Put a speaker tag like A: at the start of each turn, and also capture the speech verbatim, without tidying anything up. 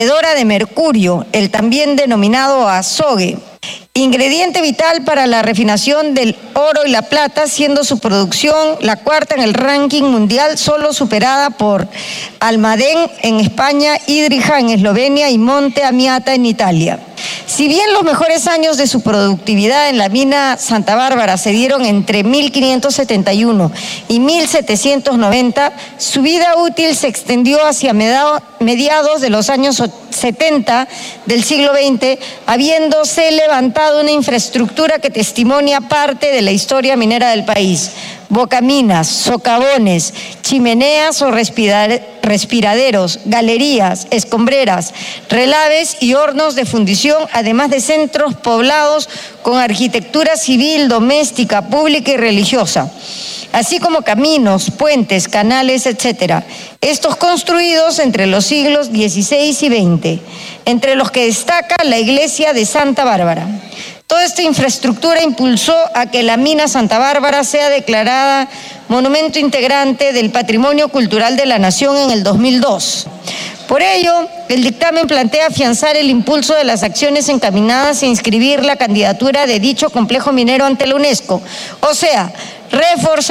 A: de mercurio, el también denominado azogue, ingrediente vital para la refinación del oro y la plata, siendo su producción la cuarta en el ranking mundial, solo superada por Almadén en España, Idrija en Eslovenia y Monte Amiata en Italia. Si bien los mejores años de su productividad en la mina Santa Bárbara se dieron entre mil quinientos setenta y uno y mil setecientos noventa, su vida útil se extendió hacia mediados de los años setenta del siglo veinte, habiéndose levantado una infraestructura que testimonia parte de la historia minera del país: bocaminas, socavones, chimeneas o respiraderos, galerías, escombreras, relaves y hornos de fundición, además de centros poblados con arquitectura civil, doméstica, pública y religiosa, así como caminos, puentes, canales, etcétera. Estos construidos entre los siglos dieciséis y veinte, entre los que destaca la iglesia de Santa Bárbara. Toda esta infraestructura impulsó a que la mina Santa Bárbara sea declarada monumento integrante del Patrimonio Cultural de la Nación en el dos mil dos. Por ello, el dictamen plantea afianzar el impulso de las acciones encaminadas a inscribir la candidatura de dicho complejo minero ante la UNESCO, o sea, reforzar